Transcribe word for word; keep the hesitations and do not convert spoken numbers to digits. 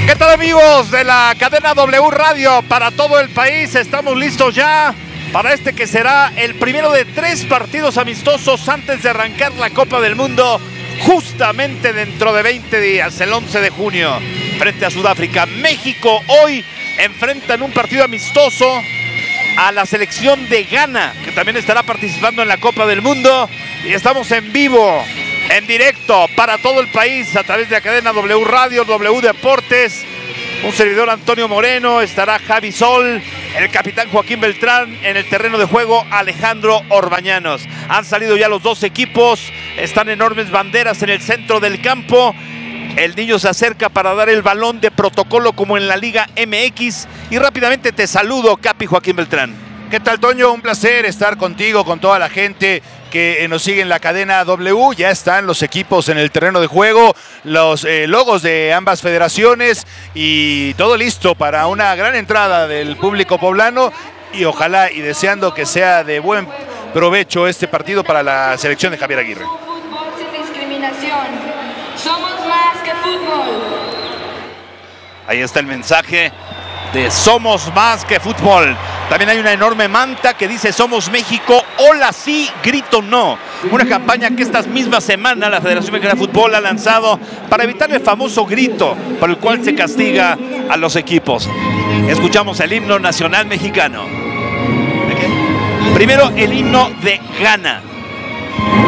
¿Qué tal, amigos de la cadena W Radio para todo el país? Estamos listos ya para este que será el primero de tres partidos amistosos antes de arrancar la Copa del Mundo, justamente dentro de veinte días, el once de junio, frente a Sudáfrica. México hoy enfrenta en un partido amistoso a la selección de Ghana, que también estará participando en la Copa del Mundo, y estamos en vivo, en directo para todo el país a través de la cadena W Radio, W Deportes. Un servidor, Antonio Moreno, estará Javi Sol, el capitán Joaquín Beltrán, en el terreno de juego Alejandro Orbañanos. Han salido ya los dos equipos, están enormes banderas en el centro del campo. El niño se acerca para dar el balón de protocolo como en la Liga M X. Y rápidamente te saludo, Capi Joaquín Beltrán. ¿Qué tal, Toño? Un placer estar contigo, con toda la gente que nos sigue en la cadena W. Ya están los equipos en el terreno de juego, los eh, logos de ambas federaciones y todo listo para una gran entrada del público poblano, y ojalá y deseando que sea de buen provecho este partido para la selección de Javier Aguirre. Fútbol sin discriminación. Somos más que fútbol. Ahí está el mensaje de Somos Más que Fútbol. También hay una enorme manta que dice Somos México, hola sí, grito no. Una campaña que esta misma semana la Federación Mexicana de Fútbol ha lanzado para evitar el famoso grito por el cual se castiga a los equipos. Escuchamos el himno nacional mexicano. Primero el himno de Ghana.